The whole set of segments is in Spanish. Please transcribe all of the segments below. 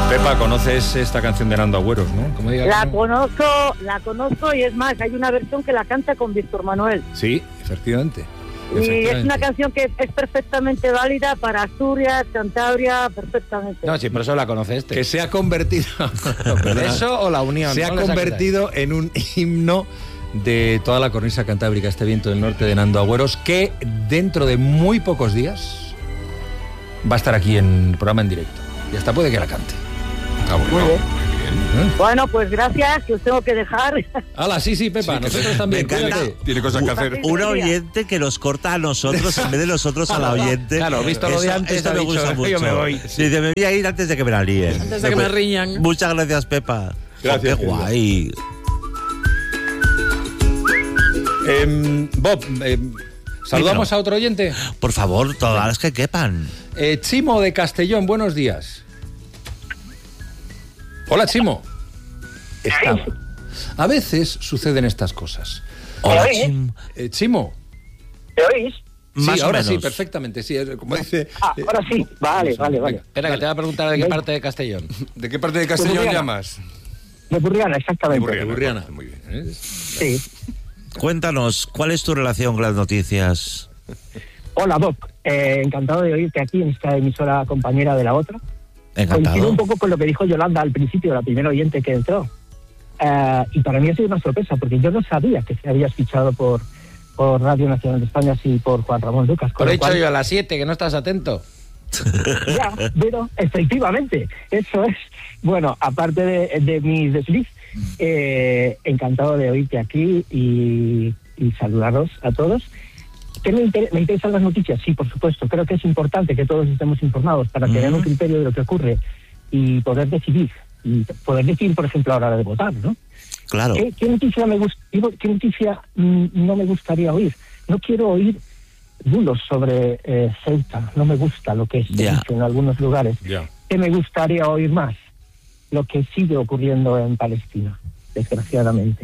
Pepa, ¿conoces esta canción de Nando Agüeros, no? ¿Cómo diga? La conozco y es más, hay una versión que la canta con Víctor Manuel. Sí, efectivamente. Y es una canción que es perfectamente válida para Asturias, Cantabria, perfectamente. No, sí, por eso la conoce este. Que se ha convertido... ¿Eso o la unión? Se ha convertido en un himno de toda la cornisa cantábrica, este viento del norte de Nando Agüeros, que dentro de muy pocos días va a estar aquí en el programa en directo. Y hasta puede que la cante. Muy bien. Bueno, pues gracias, que os tengo que dejar. ¡Hala, sí, Pepa! Sí, nosotros también. Me encanta. Tiene cosas que hacer. Un oyente que nos corta a nosotros en vez de nosotros a la oyente. Claro, visto lo de antes, esto me gusta mucho. Yo me voy. Sí, me voy a ir antes de que me la líen. Antes de que me riñan. Muchas gracias, Pepa. Gracias. Qué guay. Bob, ¿saludamos a otro oyente? Por favor, todas las que quepan. Chimo de Castellón, buenos días. Hola, Chimo. Estaba. A veces suceden estas cosas. Hola, Chimo. Chimo. ¿Te oís? Sí, Más o ahora menos. sí, perfectamente. Sí, como dice. Ahora sí. Vale. Espera, que te voy a preguntar de qué parte de Castellón. ¿De qué parte de Castellón Burriana. llamas? De Burriana, exactamente. De Burriana. Muy bien. Sí. Cuéntanos, ¿cuál es tu relación con las noticias? Hola, Bob. Encantado de oírte aquí en esta emisora compañera de la otra. Coincido Encantado. un poco con lo que dijo Yolanda al principio, la primera oyente que entró. Y para mí ha sido una sorpresa, porque yo no sabía que se habías fichado por Radio Nacional de España, sí, por Juan Ramón Lucas. Lo he dicho yo a las 7, que no estás atento. Ya, pero efectivamente, eso es. Bueno, aparte de mi desliz, encantado de oírte aquí y saludaros a todos. ¿Qué me interesan las noticias? Sí, por supuesto. Creo que es importante que todos estemos informados para tener un criterio de lo que ocurre y poder decidir. Y poder decidir, por ejemplo, a la hora de votar, ¿no? Claro. ¿Qué noticia qué noticia no me gustaría oír? No quiero oír bulos sobre Ceuta. No me gusta lo que se dice en algunos lugares. ¿Qué me gustaría oír más? Lo que sigue ocurriendo en Palestina, desgraciadamente.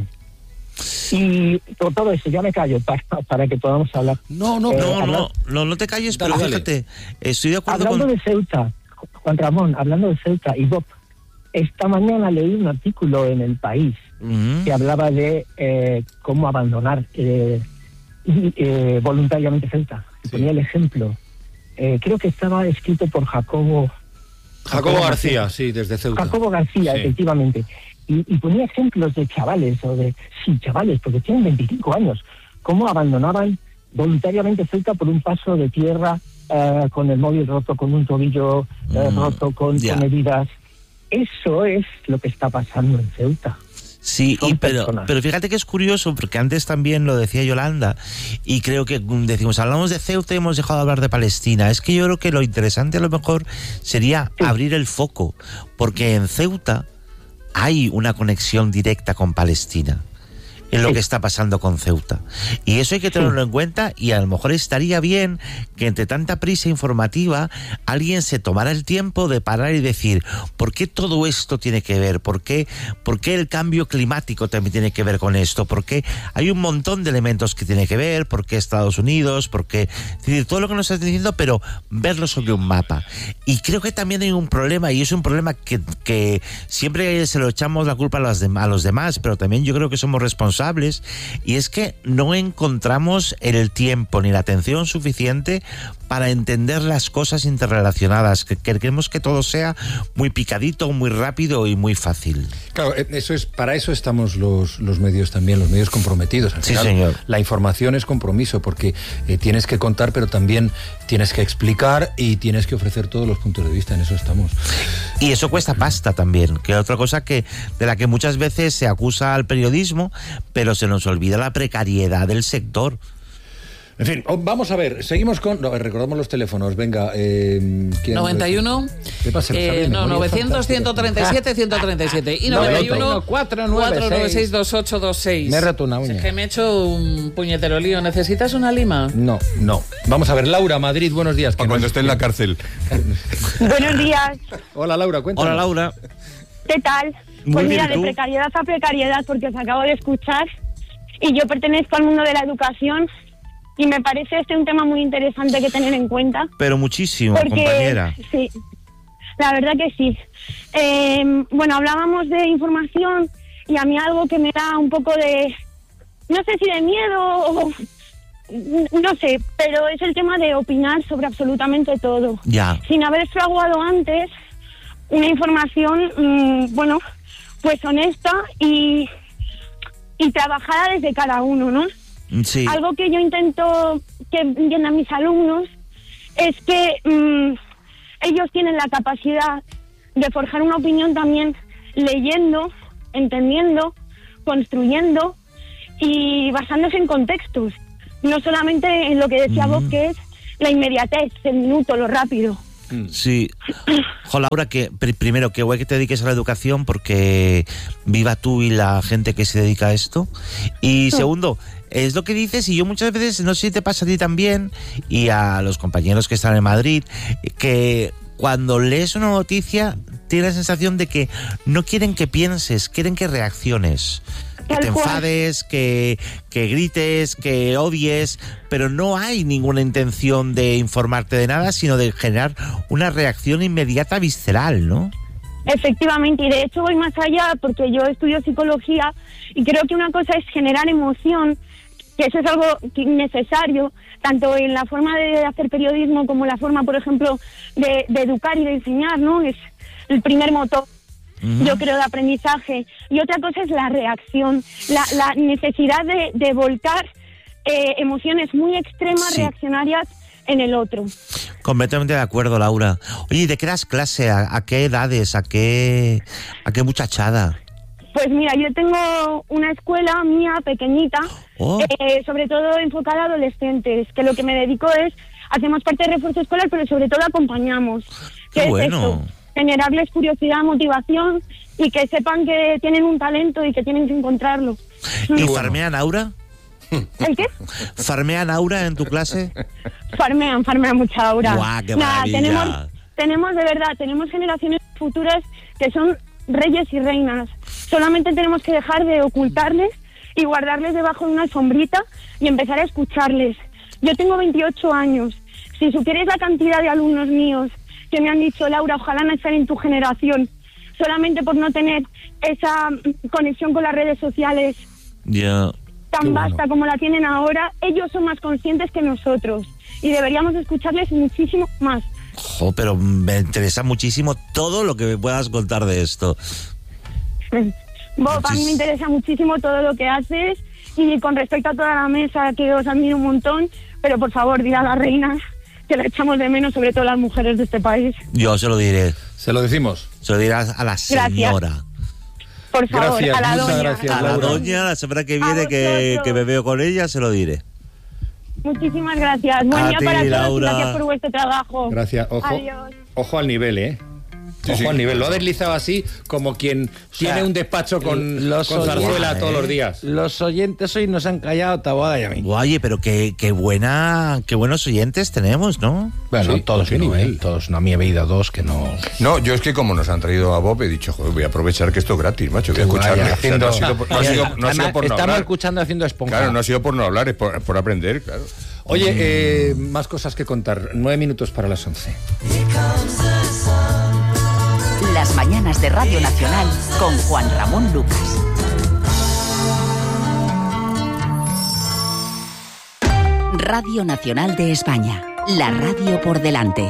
Y por todo eso, ya me callo para que podamos hablar. No te calles, pero fíjate, estoy de acuerdo hablando de Ceuta, Juan Ramón, hablando de Ceuta y Bob, esta mañana leí un artículo en El País que hablaba de cómo abandonar voluntariamente Ceuta. Sí. Ponía el ejemplo. Creo que estaba escrito por Jacobo García, sí, desde Ceuta. Jacobo García, sí. Efectivamente. Y ponía ejemplos de chavales, porque tienen 25 años, cómo abandonaban voluntariamente Ceuta por un paso de tierra, con el móvil roto, con un tobillo roto, con heridas. Eso es lo que está pasando en Ceuta. Sí, pero fíjate que es curioso, porque antes también lo decía Yolanda, y creo que decimos, hablamos de Ceuta y hemos dejado de hablar de Palestina. Es que yo creo que lo interesante a lo mejor sería abrir el foco, porque en Ceuta hay una conexión directa con Palestina en lo que está pasando con Ceuta. Y eso hay que tenerlo en cuenta, y a lo mejor estaría bien que entre tanta prisa informativa alguien se tomara el tiempo de parar y decir, ¿por qué todo esto tiene que ver? ¿Por qué el cambio climático también tiene que ver con esto? ¿Por qué hay un montón de elementos que tiene que ver? ¿Por qué Estados Unidos? ¿Por qué? Es decir, todo lo que nos estás diciendo, pero verlo sobre un mapa. Y creo que también hay un problema, y es un problema que siempre se lo echamos la culpa a los demás, pero también yo creo que somos responsables, y es que no encontramos el tiempo ni la atención suficiente para entender las cosas interrelacionadas, que queremos que todo sea muy picadito, muy rápido y muy fácil. Claro, para eso estamos los medios también, los medios comprometidos. Al final, señor. La información es compromiso, porque tienes que contar, pero también tienes que explicar y tienes que ofrecer todos los puntos de vista. En eso estamos. Y eso cuesta pasta también, que es otra cosa de la que muchas veces se acusa al periodismo, pero se nos olvida la precariedad del sector. En fin, vamos a ver, seguimos con... recordamos los teléfonos, venga. 91. ¿Qué pasa? 900 137 137 y 91 496 2826. Me he roto una uña. Es que me he hecho un puñetero lío. ¿Necesitas una lima? No. Vamos a ver, Laura, Madrid, buenos días. Cuando esté en la cárcel. Buenos días. Hola, Laura, cuéntanos. Hola, Laura. ¿Qué tal? Muy Pues bien, mira, de precariedad a precariedad, porque os acabo de escuchar y yo pertenezco al mundo de la educación y me parece un tema muy interesante que tener en cuenta. Pero muchísimo, porque, compañera. Sí, La verdad que sí. Bueno, hablábamos de información y a mí algo que me da un poco de, no sé si de miedo o no sé, pero es el tema de opinar sobre absolutamente todo. Ya. Sin haber fraguado antes una información, bueno, pues honesta y trabajada desde cada uno, ¿no? Sí. Algo que yo intento que entiendan mis alumnos es que ellos tienen la capacidad de forjar una opinión también leyendo, entendiendo, construyendo y basándose en contextos. No solamente en lo que decía Bob, que es la inmediatez, el minuto, lo rápido. Sí. Jo, Laura, que primero, qué guay que te dediques a la educación, porque viva tú y la gente que se dedica a esto. Y segundo, es lo que dices, y yo muchas veces, no sé si te pasa a ti también, y a los compañeros que están en Madrid, que cuando lees una noticia tienes la sensación de que no quieren que pienses, quieren que reacciones. Que te enfades, que grites, que odies, pero no hay ninguna intención de informarte de nada, sino de generar una reacción inmediata visceral, ¿no? Efectivamente, y de hecho voy más allá porque yo estudio psicología y creo que una cosa es generar emoción, que eso es algo necesario, tanto en la forma de hacer periodismo como la forma, por ejemplo, de educar y de enseñar, ¿no? Es el primer motor, yo creo, de aprendizaje. Y otra cosa es la reacción, la necesidad de volcar emociones muy extremas, reaccionarias en el otro. Completamente de acuerdo, Laura. Oye, ¿de qué das clase? ¿A qué edades? ¿A qué muchachada? Pues mira, yo tengo una escuela mía pequeñita, sobre todo enfocada a adolescentes, que lo que me dedico es, hacemos parte de refuerzo escolar, pero sobre todo acompañamos. ¡Qué bueno! Esto, generarles curiosidad, motivación y que sepan que tienen un talento y que tienen que encontrarlo. ¿Y farmean Aura? ¿El qué? ¿Farmean Aura en tu clase? Farmean mucha Aura. ¡Guau, qué maravilla! Tenemos de verdad, tenemos generaciones futuras que son reyes y reinas. Solamente tenemos que dejar de ocultarles y guardarles debajo de una sombrita y empezar a escucharles. Yo tengo 28 años. Si supierais la cantidad de alumnos míos que me han dicho, Laura, ojalá no estén en tu generación, solamente por no tener esa conexión con las redes sociales tan vasta como la tienen ahora, ellos son más conscientes que nosotros y deberíamos escucharles muchísimo más. Pero me interesa muchísimo todo lo que me puedas contar de esto. Bob, a mí me interesa muchísimo todo lo que haces y con respecto a toda la mesa, que os admiro un montón, pero por favor, dile a la reina que la echamos de menos, sobre todo las mujeres de este país. Yo se lo diré. ¿Se lo decimos? Se lo dirás a la señora. Gracias. Por favor, gracias, a la doña. Gracias, a la doña, la semana que viene que me veo con ella, se lo diré. Muchísimas gracias. Buen día para todos. Laura. Gracias por vuestro trabajo. Gracias. Ojo, adiós. Ojo al nivel, ¿eh? Ojo al nivel. Lo ha deslizado así como quien tiene un despacho con zarzuela todos los días. Los oyentes hoy nos han callado Taboada y a mí. Oye, pero qué buenos oyentes tenemos, ¿no? Bueno, Sí, todos ¿qué no, nivel? todos no. A mí he oído dos que no. No, yo es que como nos han traído a Bob, he dicho, joder, voy a aprovechar que esto es gratis, macho, voy a escucharle. Vaya, O sea, no ha sido por no estamos hablar. escuchando haciendo esponja. Claro, no ha sido por no hablar, es por aprender, claro. Oye, más cosas que contar. 9 minutos para las 11. Las mañanas de Radio Nacional con Juan Ramón Lucas. Radio Nacional de España. La radio por delante.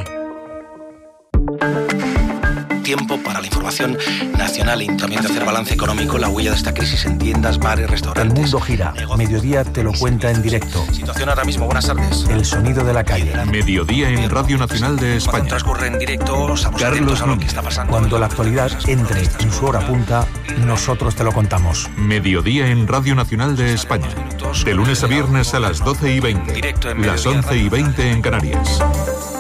Tiempo para la información nacional y también de hacer balance económico, la huella de esta crisis en tiendas, bares, restaurantes. El mundo gira. Mediodía te lo cuenta en directo. Situación ahora mismo, buenas tardes. El sonido de la calle. Mediodía en Radio Nacional de España. Cuando transcurre en directo, estamos atentos a lo que está pasando. Cuando la actualidad entre en su hora punta, nosotros te lo contamos. Mediodía en Radio Nacional de España. De lunes a viernes a las 12:20. Directo en las Mediodía, 11:20 en Canarias.